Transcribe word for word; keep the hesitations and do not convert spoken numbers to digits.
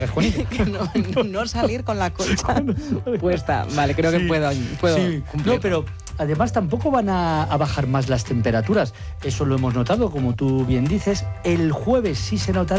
que no, no salir con la colcha puesta. Vale, creo que sí, puedo, puedo sí. cumplir. No, pero además tampoco van a, a bajar más las temperaturas. Eso lo hemos notado, como tú bien dices. El jueves sí se notará